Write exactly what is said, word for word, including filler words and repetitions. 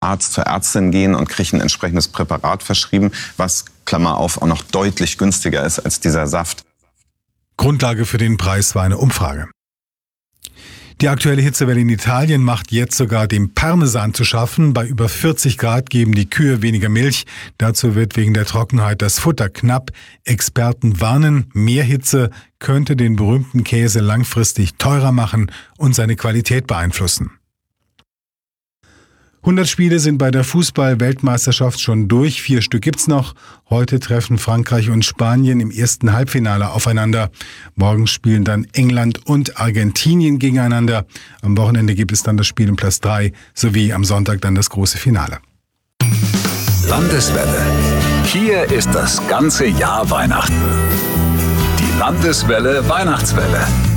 Arzt, zur Ärztin gehen und kriege ein entsprechendes Präparat verschrieben, was, Klammer auf, auch noch deutlich günstiger ist als dieser Saft. Grundlage für den Preis war eine Umfrage. Die aktuelle Hitzewelle in Italien macht jetzt sogar dem Parmesan zu schaffen. Bei über vierzig Grad geben die Kühe weniger Milch. Dazu wird wegen der Trockenheit das Futter knapp. Experten warnen, mehr Hitze könnte den berühmten Käse langfristig teurer machen und seine Qualität beeinflussen. hundert Spiele sind bei der Fußball-Weltmeisterschaft schon durch. Vier Stück gibt's noch. Heute treffen Frankreich und Spanien im ersten Halbfinale aufeinander. Morgen spielen dann England und Argentinien gegeneinander. Am Wochenende gibt es dann das Spiel um Platz drei sowie am Sonntag dann das große Finale. Landeswelle. Hier ist das ganze Jahr Weihnachten. Die Landeswelle Weihnachtswelle.